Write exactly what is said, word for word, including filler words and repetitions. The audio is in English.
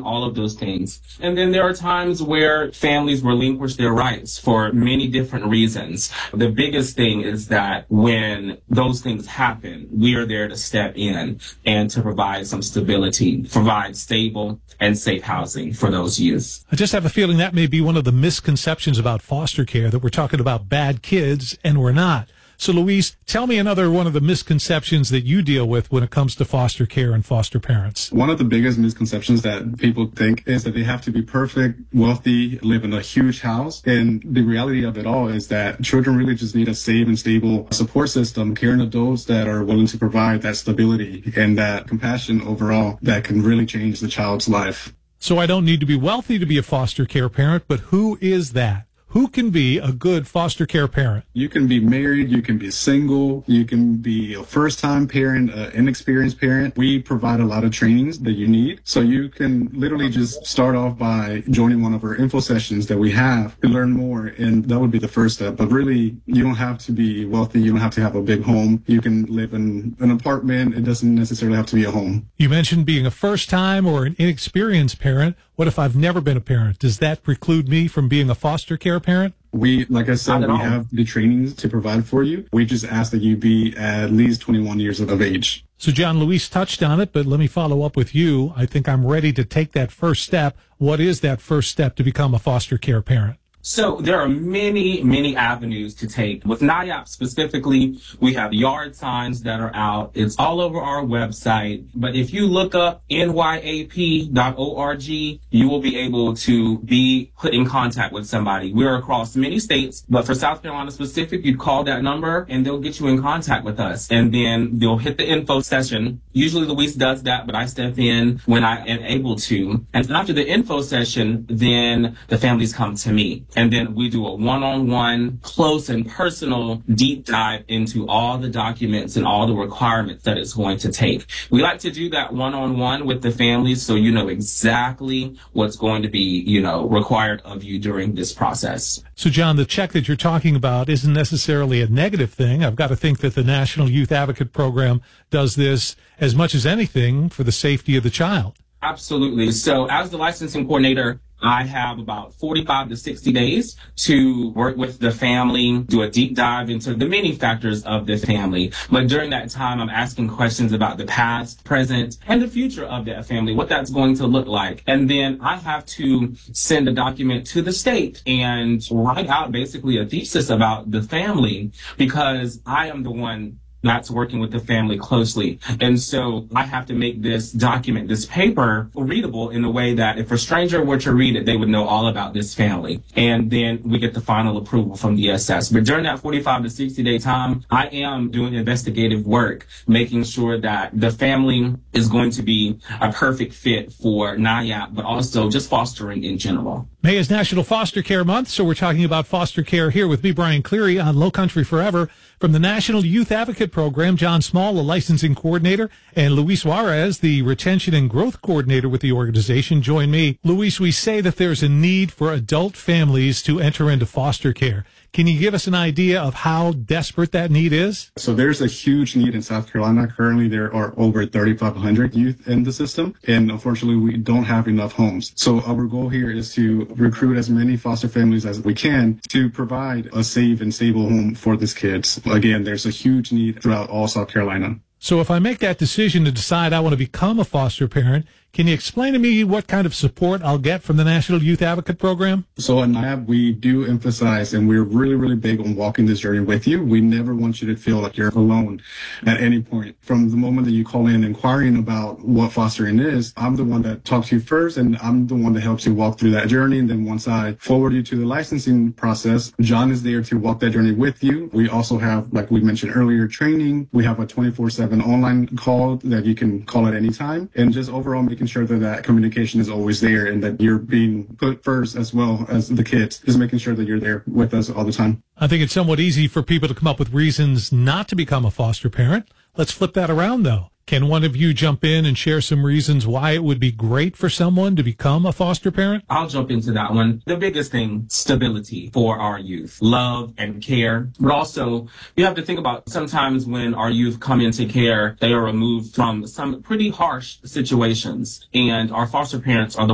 all of those things. And then there are times where families relinquish their rights for many different reasons. The biggest thing is that when those things happen, we are there to step in and to provide some stability, provide stable and safe housing for those youth. I just have a feeling that may be one of the misconceptions about foster care, that we're talking about bad kids, and we're not. So, Luis, tell me another one of the misconceptions that you deal with when it comes to foster care and foster parents. One of the biggest misconceptions that people think is that they have to be perfect, wealthy, live in a huge house. And the reality of it all is that children really just need a safe and stable support system, caring adults that are willing to provide that stability and that compassion overall that can really change the child's life. So I don't need to be wealthy to be a foster care parent, but who is that? Who can be a good foster care parent? You can be married, you can be single, you can be a first-time parent, an inexperienced parent. We provide a lot of trainings that you need. So you can literally just start off by joining one of our info sessions that we have to learn more, and that would be the first step. But really, you don't have to be wealthy, you don't have to have a big home. You can live in an apartment. It doesn't necessarily have to be a home. You mentioned being a first-time or an inexperienced parent. What if I've never been a parent? Does that preclude me from being a foster care parent? We, like I said, we have the trainings to provide for you. We just ask that you be at least twenty-one years of age. So, John, Luis touched on it, but let me follow up with you. I think I'm ready to take that first step. What is that first step to become a foster care parent? So there are many, many avenues to take. With NIAP specifically, we have yard signs that are out. It's all over our website. But if you look up N Y A P dot org, you will be able to be put in contact with somebody. We're across many states, but for South Carolina specific, you'd call that number and they'll get you in contact with us. And then they'll hit the info session. Usually Luis does that, but I step in when I am able to. And after the info session, then the families come to me. And then we do a one-on-one, close and personal deep dive into all the documents and all the requirements that it's going to take. We like to do that one-on-one with the families so you know exactly what's going to be, you know, required of you during this process. So, John, the check that you're talking about isn't necessarily a negative thing. I've got to think that the National Youth Advocate Program does this as much as anything for the safety of the child. Absolutely. So as the licensing coordinator, I have about forty-five to sixty days to work with the family, do a deep dive into the many factors of the family. But during that time, I'm asking questions about the past, present, and the future of that family, what that's going to look like. And then I have to send a document to the state and write out basically a thesis about the family because I am the one that's working with the family closely. And so I have to make this document, this paper, readable in a way that if a stranger were to read it, they would know all about this family. And then we get the final approval from D S S. But during that forty-five to sixty day time, I am doing investigative work, making sure that the family is going to be a perfect fit for NIAP, but also just fostering in general. May is National Foster Care Month, so we're talking about foster care here with me, Brian Cleary, on Low Country Forever. From the National Youth Advocate Program, John Small, a licensing coordinator, and Luis Juarez, the retention and growth coordinator with the organization, join me. Luis, we say that there's a need for adult families to enter into foster care. Can you give us an idea of how desperate that need is? So there's a huge need in South Carolina. Currently, there are over thirty-five hundred youth in the system, and unfortunately, we don't have enough homes. So our goal here is to recruit as many foster families as we can to provide a safe and stable home for these kids. Again, there's a huge need throughout all South Carolina. So if I make that decision to decide I want to become a foster parent, can you explain to me what kind of support I'll get from the National Youth Advocate Program? So at NIAP, we do emphasize, and we're really, really big on walking this journey with you. We never want you to feel like you're alone at any point. From the moment that you call in inquiring about what fostering is, I'm the one that talks to you first, and I'm the one that helps you walk through that journey. And then once I forward you to the licensing process, John is there to walk that journey with you. We also have, like we mentioned earlier, training. We have a twenty-four seven online call that you can call at any time, and just overall making sure that that communication is always there and that you're being put first as well as the kids, just making sure that you're there with us all the time. I think it's somewhat easy for people to come up with reasons not to become a foster parent. Let's flip that around, though. Can one of you jump in and share some reasons why it would be great for someone to become a foster parent? I'll jump into that one. The biggest thing, stability for our youth, love and care. But also, you have to think about sometimes when our youth come into care, they are removed from some pretty harsh situations. And our foster parents are the